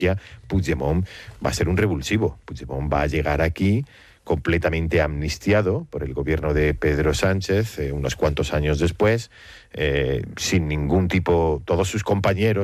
Puigdemont va a ser un revulsivo. Puigdemont va a llegar aquí completamente amnistiado por el gobierno de Pedro Sánchez, unos cuantos años después, sin ningún tipo, todos sus compañeros